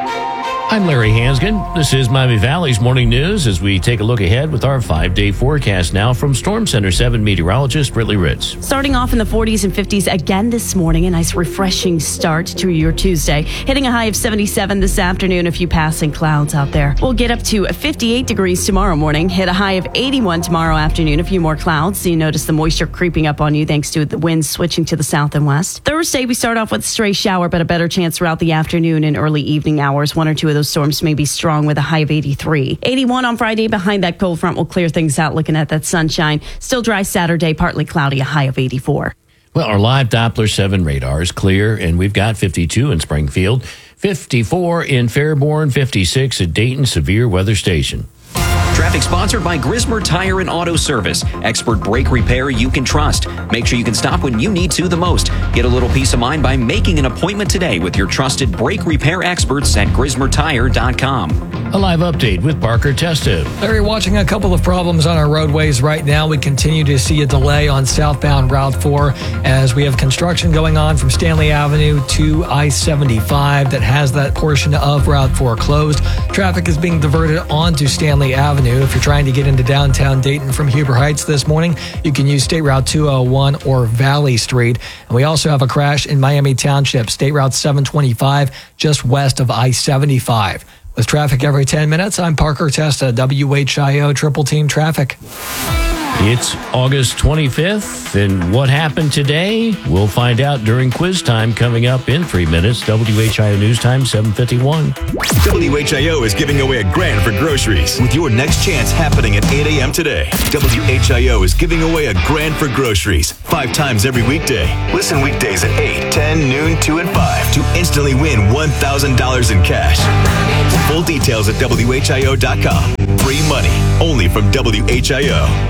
I'm Larry Hansgen. This is Miami Valley's Morning News as we take a look ahead with our 5-day forecast now from Storm Center 7 meteorologist Britley Ritz. Starting off in the 40s and 50s again this morning, a nice refreshing start to your Tuesday. Hitting a high of 77 this afternoon, a few passing clouds out there. We'll get up to 58 degrees tomorrow morning, hit a high of 81 tomorrow afternoon, a few more clouds. So you notice the moisture creeping up on you thanks to the winds switching to the south and west. Thursday, we start off with a stray shower, but a better chance throughout the afternoon and early evening hours. 1 or 2 of those storms may be strong with a high of 83. 81 on Friday. Behind that cold front will clear things out, looking at that sunshine. Still dry Saturday, partly cloudy, a high of 84. Well, our live Doppler 7 radar is clear, and we've got 52 in Springfield, 54 in Fairborn, 56 at Dayton Severe Weather Station. Traffic sponsored by Grismer Tire and Auto Service. Expert brake repair you can trust. Make sure you can stop when you need to the most. Get a little peace of mind by making an appointment today with your trusted brake repair experts at GrismerTire.com. A live update with Parker Testa. Larry, watching a couple of problems on our roadways right now. We continue to see a delay on southbound Route 4 as we have construction going on from Stanley Avenue to I-75 that has that portion of Route 4 closed. Traffic is being diverted onto Stanley Avenue. If you're trying to get into downtown Dayton from Huber Heights this morning, you can use State Route 201 or Valley Street. And we also have a crash in Miami Township, State Route 725, just west of I-75. With traffic every 10 minutes, I'm Parker Testa, WHIO Triple Team Traffic. It's August 25th, and what happened today? We'll find out during quiz time coming up in 3 minutes. WHIO News Time, 7:51. WHIO is giving away $1,000 for groceries with your next chance happening at 8 a.m. today. WHIO is giving away $1,000 for groceries 5 times every weekday. Listen weekdays at 8, 10, noon, 2, and 5 to instantly win $1,000 in cash. Full details at WHIO.com. Free money only from WHIO.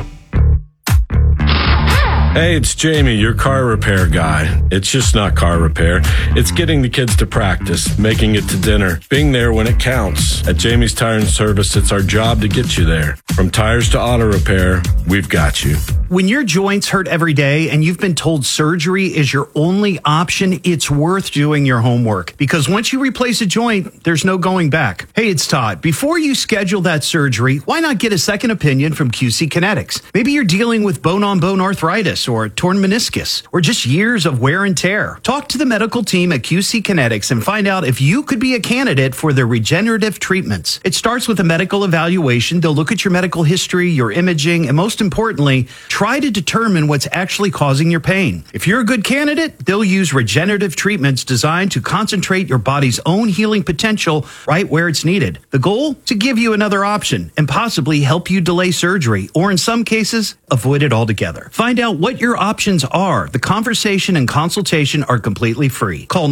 Hey, it's Jamie, your car repair guy. It's just not car repair. It's getting the kids to practice, making it to dinner, being there when it counts. At Jamie's Tire and Service, it's our job to get you there. From tires to auto repair, we've got you. When your joints hurt every day and you've been told surgery is your only option, it's worth doing your homework. Because once you replace a joint, there's no going back. Hey, it's Todd. Before you schedule that surgery, why not get a second opinion from QC Kinetics? Maybe you're dealing with bone-on-bone arthritis or a torn meniscus or just years of wear and tear. Talk to the medical team at QC Kinetics and find out if you could be a candidate for their regenerative treatments. It starts with a medical evaluation. They'll look at your medical history, your imaging, and most importantly, try to determine what's actually causing your pain. If you're a good candidate, they'll use regenerative treatments designed to concentrate your body's own healing potential right where it's needed. The goal? To give you another option and possibly help you delay surgery, or in some cases, avoid it altogether. Find out what your options are. The conversation and consultation are completely free. Call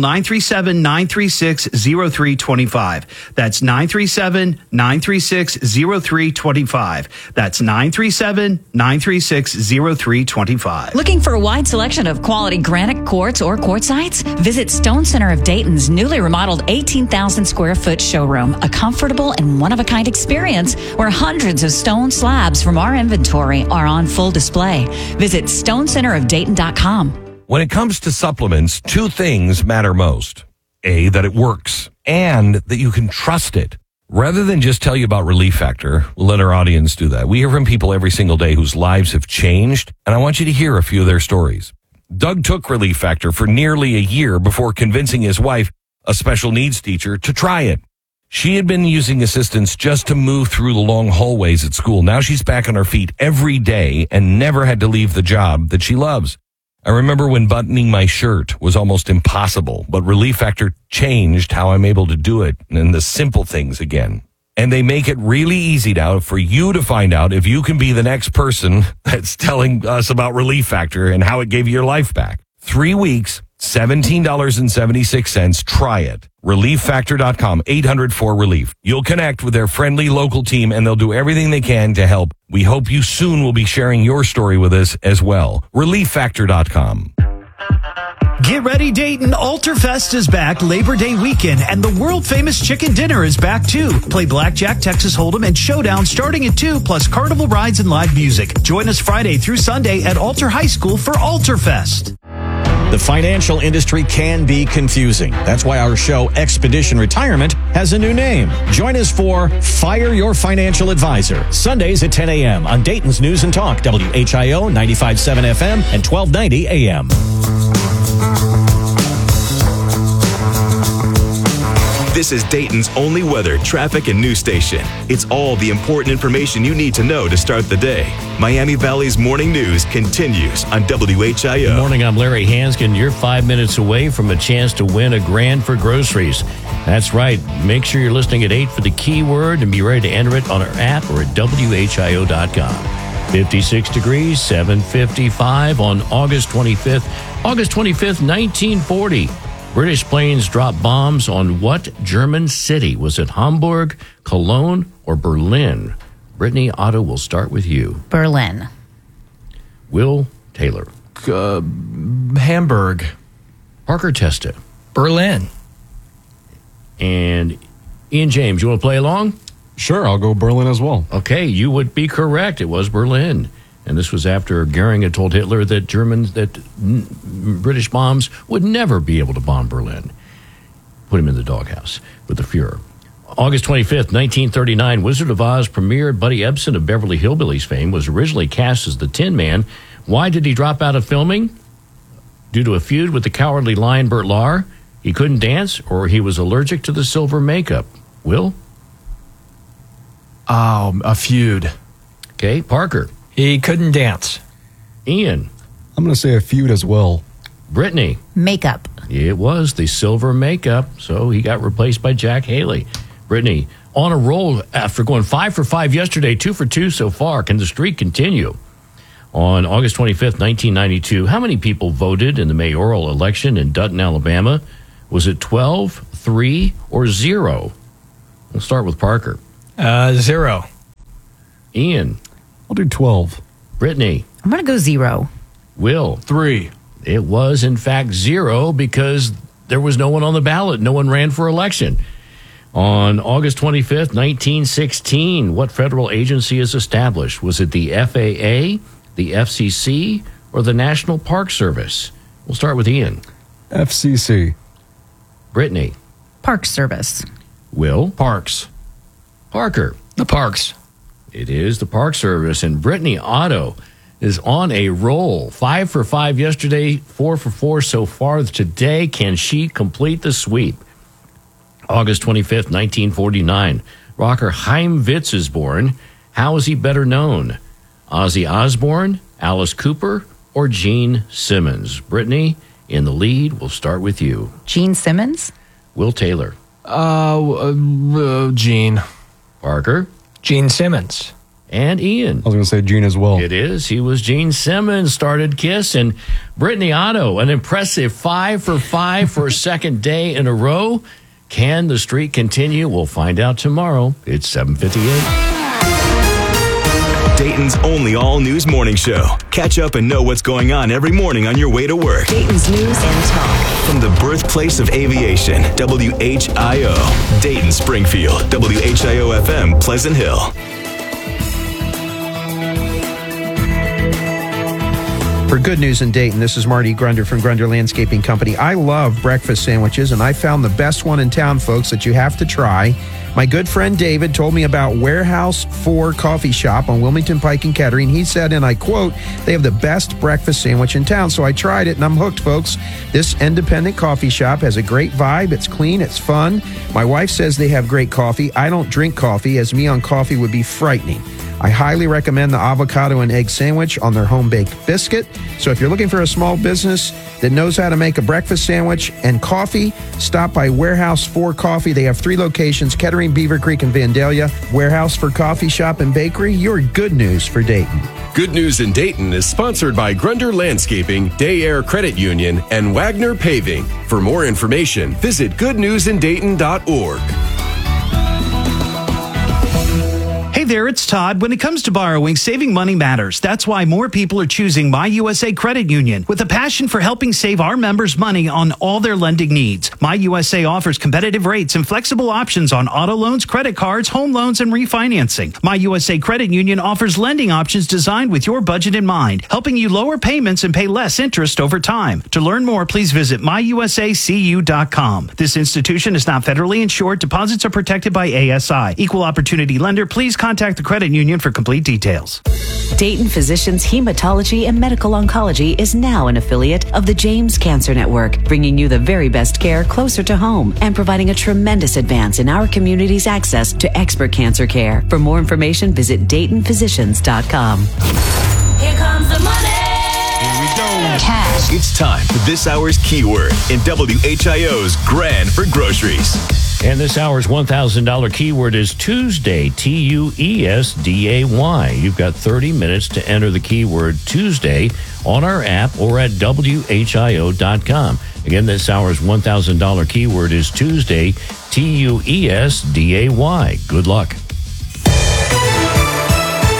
937-936-0325. That's 937-936-0325. That's 937-936-0325. Looking for a wide selection of quality granite quartz or quartzites? Visit Stone Center of Dayton's newly remodeled 18,000 square foot showroom, a comfortable and one-of-a-kind experience where hundreds of stone slabs from our inventory are on full display. Visit stonecenterofdayton.com. When it comes to supplements, 2 things matter most. A, that it works, and that you can trust it. Rather than just tell you about Relief Factor, we'll let our audience do that. We hear from people every single day whose lives have changed, and I want you to hear a few of their stories. Doug took Relief Factor for nearly a year before convincing his wife, a special needs teacher, to try it. She had been using assistance just to move through the long hallways at school. Now she's back on her feet every day and never had to leave the job that she loves. I remember when buttoning my shirt was almost impossible, but Relief Factor changed how I'm able to do it and the simple things again. And they make it really easy now for you to find out if you can be the next person that's telling us about Relief Factor and how it gave you your life back. 3 weeks, $17.76. Try it. ReliefFactor.com, 800-4RELIEF. You'll connect with their friendly local team and they'll do everything they can to help. We hope you soon will be sharing your story with us as well. ReliefFactor.com. Get ready, Dayton. Alterfest is back Labor Day weekend, and the world-famous chicken dinner is back, too. Play Blackjack, Texas Hold'em, and Showdown starting at 2, plus carnival rides and live music. Join us Friday through Sunday at Alter High School for Alterfest. The financial industry can be confusing. That's why our show, Expedition Retirement, has a new name. Join us for Fire Your Financial Advisor, Sundays at 10 a.m. on Dayton's News and Talk, WHIO 95.7 FM and 1290 AM. This is Dayton's only weather, traffic, and news station. It's all the important information you need to know to start the day. Miami Valley's morning news continues on WHIO. Good morning, I'm Larry Hanskin. You're 5 minutes away from a chance to win $1,000 for groceries. That's right. Make sure you're listening at 8 for the keyword and be ready to enter it on our app or at WHIO.com. 56 degrees, 7:55 on August 25th. August 25th, 1940. British planes dropped bombs on what German city? Was it Hamburg, Cologne, or Berlin? Brittany, Otto, we'll start with you. Berlin. Will Taylor. Hamburg. Parker Testa. Berlin. And Ian James, you want to play along? Sure, I'll go Berlin as well. Okay, you would be correct. It was Berlin. And this was after Goering had told Hitler that British bombs would never be able to bomb Berlin. Put him in the doghouse with the Fuhrer. August 25th, 1939, Wizard of Oz premiered. Buddy Ebsen of Beverly Hillbillies fame was originally cast as the Tin Man. Why did he drop out of filming? Due to a feud with the Cowardly Lion Bert Lahr, he couldn't dance, or he was allergic to the silver makeup. Will? Oh, a feud. Okay, Parker. He couldn't dance. Ian. I'm going to say a feud as well. Brittany. Makeup. It was the silver makeup, so he got replaced by Jack Haley. Brittany, on a roll after going 5 for 5 yesterday, 2 for 2 so far. Can the streak continue? On August 25th, 1992, how many people voted in the mayoral election in Dutton, Alabama? Was it 12, 3, or 0? We'll start with Parker. 0. Ian. I'll do 12. Brittany. I'm going to go 0. Will. 3. It was, in fact, 0 because there was no one on the ballot. No one ran for election. On August 25th, 1916, what federal agency is established? Was it the FAA, the FCC, or the National Park Service? We'll start with Ian. FCC. Brittany. Park Service. Will. Parks. Parker. The Parks. It is the Park Service. And Brittany Otto is on a roll. 5 for 5 yesterday, 4 for 4 so far today. Can she complete the sweep? August 25th, 1949. Rocker Chaim Vitz is born. How is he better known? Ozzy Osbourne, Alice Cooper, or Gene Simmons? Brittany, in the lead. We'll start with you. Gene Simmons. Will Taylor. Gene. Parker. Gene Simmons. And Ian. I was going to say Gene as well. It is. He was Gene Simmons, started Kiss. And Brittany Otto, an impressive 5 for 5 for a second day in a row. Can the streak continue? We'll find out tomorrow. It's 7:58. Dayton's only all-news morning show. Catch up and know what's going on every morning on your way to work. Dayton's News and Talk. From the birthplace of aviation, WHIO. Dayton, Springfield, WHIO-FM, Pleasant Hill. For Good News in Dayton, this is Marty Grunder from Grunder Landscaping Company. I love breakfast sandwiches, and I found the best one in town, folks, that you have to try. My good friend David told me about Warehouse 4 Coffee Shop on Wilmington Pike and Kettering. He said, and I quote, they have the best breakfast sandwich in town. So I tried it, and I'm hooked, folks. This independent coffee shop has a great vibe. It's clean. It's fun. My wife says they have great coffee. I don't drink coffee, as me on coffee would be frightening. I highly recommend the avocado and egg sandwich on their home-baked biscuit. So if you're looking for a small business that knows how to make a breakfast sandwich and coffee, stop by Warehouse 4 Coffee. They have 3 locations, Kettering, Beaver Creek, and Vandalia. Warehouse 4 Coffee Shop and Bakery, your good news for Dayton. Good News in Dayton is sponsored by Grunder Landscaping, Day Air Credit Union, and Wagner Paving. For more information, visit goodnewsindayton.org. Hey there, it's Todd. When it comes to borrowing, saving money matters. That's why more people are choosing My USA Credit Union. With a passion for helping save our members money on all their lending needs, My USA offers competitive rates and flexible options on auto loans, credit cards, home loans, and refinancing. My USA Credit Union offers lending options designed with your budget in mind, helping you lower payments and pay less interest over time. To learn more, please visit myusacu.com. This institution is not federally insured. Deposits are protected by ASI. Equal opportunity lender. Please contact the credit union for complete details. Dayton Physicians Hematology and Medical Oncology is now an affiliate of the James Cancer Network, bringing you the very best care closer to home and providing a tremendous advance in our community's access to expert cancer care. For more information, visit DaytonPhysicians.com. Here comes the money. Here we go. Cash. It's time for this hour's keyword in WHIO's Grand for Groceries. And this hour's $1,000 keyword is Tuesday, Tuesday. You've got 30 minutes to enter the keyword Tuesday on our app or at WHIO.com. Again, this hour's $1,000 keyword is Tuesday, Tuesday. Good luck. This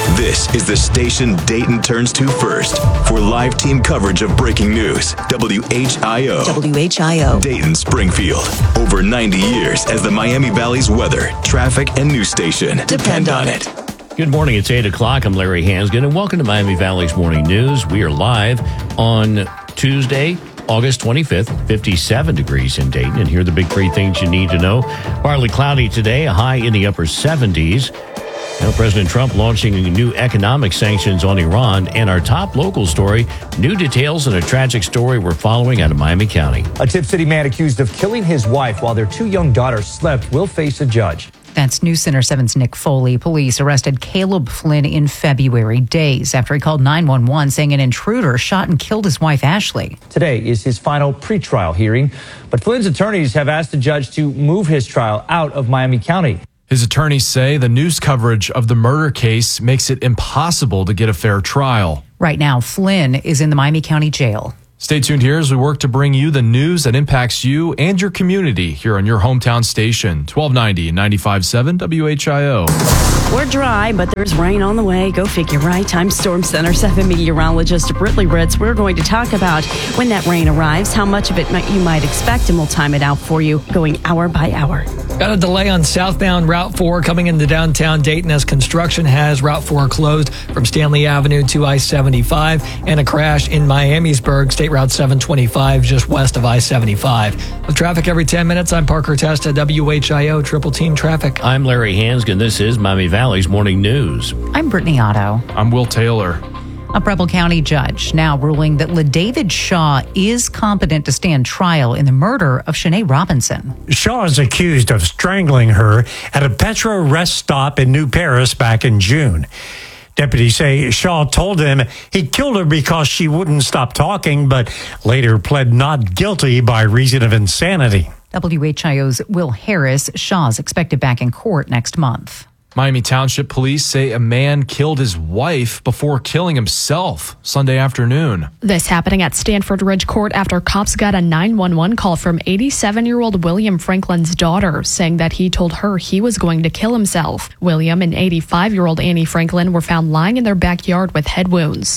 This is the station Dayton turns to first for live team coverage of breaking news. WHIO. WHIO. Dayton, Springfield. Over 90 years as the Miami Valley's weather, traffic, and news station. Depend on it. Good morning. It's 8 o'clock. I'm Larry Hansgen, and welcome to Miami Valley's Morning News. We are live on Tuesday, August 25th, 57 degrees in Dayton. And here are the big three things you need to know. Partly cloudy today, a high in the upper 70s. Now, President Trump launching new economic sanctions on Iran. And our top local story, new details in a tragic story we're following out of Miami County. A Tip City man accused of killing his wife while their two young daughters slept will face a judge. That's News Center 7's Nick Foley. Police arrested Caleb Flynn in February, days after he called 911 saying an intruder shot and killed his wife, Ashley. Today is his final pretrial hearing, but Flynn's attorneys have asked the judge to move his trial out of Miami County. His attorneys say the news coverage of the murder case makes it impossible to get a fair trial. Right now, Flynn is in the Miami County Jail. Stay tuned here as we work to bring you the news that impacts you and your community here on your hometown station, 1290 and 95.7 WHIO. We're dry, but there's rain on the way. Go figure, right? I'm Storm Center 7 meteorologist Britley Ritz. We're going to talk about when that rain arrives, how much of it you might expect, and we'll time it out for you going hour by hour. Got a delay on southbound Route 4 coming into downtown Dayton as construction has Route 4 closed from Stanley Avenue to I-75, and a crash in Miamisburg, State Route 725, just west of I-75. With traffic every 10 minutes, I'm Parker Testa, WHIO Triple Team Traffic. I'm Larry Hansgen. This is Miami Valley's Morning News. I'm Brittany Otto. I'm Will Taylor. A Preble County judge now ruling that LaDavid Shaw is competent to stand trial in the murder of Shanae Robinson. Shaw is accused of strangling her at a Petro rest stop in New Paris back in June. Deputies say Shaw told him he killed her because she wouldn't stop talking, but later pled not guilty by reason of insanity. WHIO's Will Harris. Shaw's expected back in court next month. Miami Township Police say a man killed his wife before killing himself Sunday afternoon. This happening at Stanford Ridge Court after cops got a 911 call from 87-year-old William Franklin's daughter saying that he told her he was going to kill himself. William and 85-year-old Annie Franklin were found lying in their backyard with head wounds.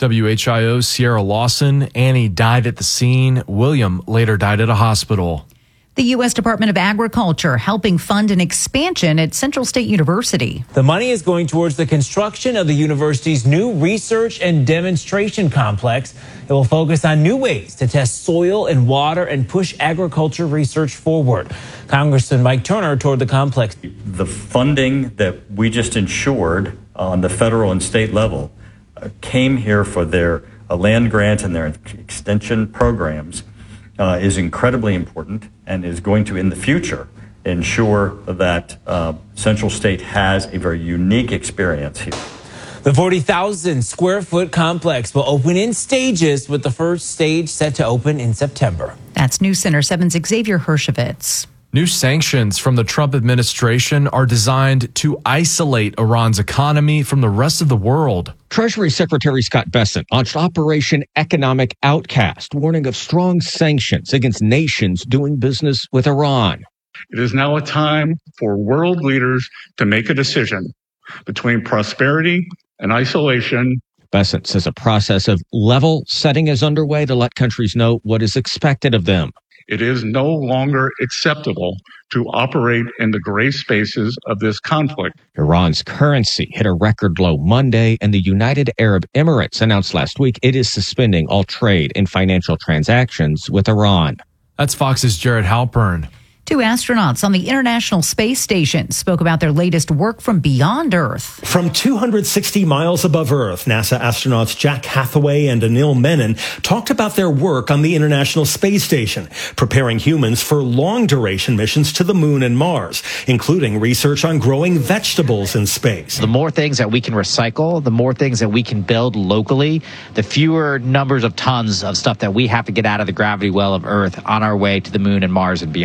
WHIO's Sierra Lawson. Annie died at the scene. William later died at a hospital. The U.S. Department of Agriculture helping fund an expansion at Central State University. The money is going towards the construction of the university's new research and demonstration complex. It will focus on new ways to test soil and water and push agriculture research forward. Congressman Mike Turner toured the complex. The funding that we just ensured on the federal and state level came here for their land grant and their extension programs. Is incredibly important and is going to, in the future, ensure that Central State has a very unique experience here. The 40,000 square foot complex will open in stages, with the first stage set to open in September. That's News Center 7's Xavier Hershevitz. New sanctions from the Trump administration are designed to isolate Iran's economy from the rest of the world. Treasury Secretary Scott Bessent launched Operation Economic Outcast, warning of strong sanctions against nations doing business with Iran. It is now a time for world leaders to make a decision between prosperity and isolation. Bessent says a process of level setting is underway to let countries know what is expected of them. It is no longer acceptable to operate in the gray spaces of this conflict. Iran's currency hit a record low Monday, and the United Arab Emirates announced last week it is suspending all trade and financial transactions with Iran. That's Fox's Jared Halpern. Two astronauts on the International Space Station spoke about their latest work from beyond Earth. From 260 miles above Earth, NASA astronauts Jack Hathaway and Anil Menon talked about their work on the International Space Station, preparing humans for long-duration missions to the Moon and Mars, including research on growing vegetables in space. The more things that we can recycle, the more things that we can build locally, the fewer numbers of tons of stuff that we have to get out of the gravity well of Earth on our way to the Moon and Mars and beyond.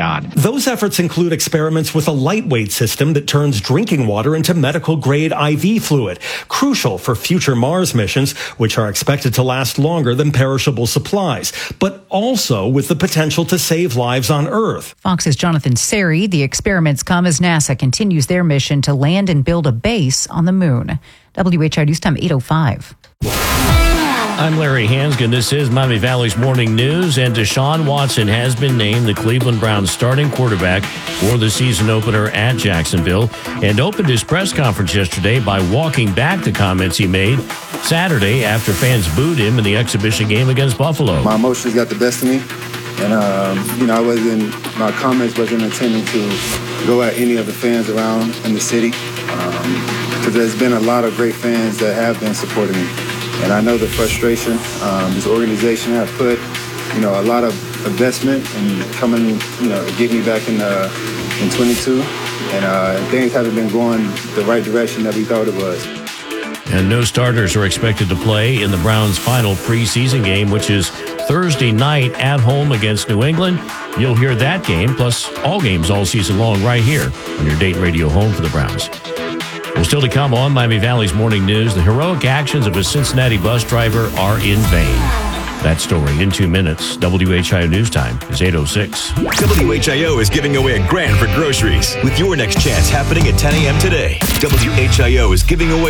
Those efforts include experiments with a lightweight system that turns drinking water into medical-grade IV fluid, crucial for future Mars missions, which are expected to last longer than perishable supplies, but also with the potential to save lives on Earth. Fox's Jonathan Seri. The experiments come as NASA continues their mission to land and build a base on the moon. WHI News Time 8:05. I'm Larry Hansgen. This is Miami Valley's Morning News, and Deshaun Watson has been named the Cleveland Browns starting quarterback for the season opener at Jacksonville, and opened his press conference yesterday by walking back the comments he made Saturday after fans booed him in the exhibition game against Buffalo. My emotions got the best of me, and my comments wasn't intending to go at any of the fans around in the city, because there's been a lot of great fans that have been supporting me. And I know the frustration this organization has put, a lot of investment and coming, to get me back in 22. And things haven't been going the right direction that we thought it was. And no starters are expected to play in the Browns' final preseason game, which is Thursday night at home against New England. You'll hear that game, plus all games all season long, right here on your Dayton radio home for the Browns. Well, still to come on Miami Valley's Morning News, the heroic actions of a Cincinnati bus driver are in vain. That story in 2 minutes. WHIO News Time is 8:06. WHIO is giving away $1,000 for groceries with your next chance happening at 10 a.m. today. WHIO is giving away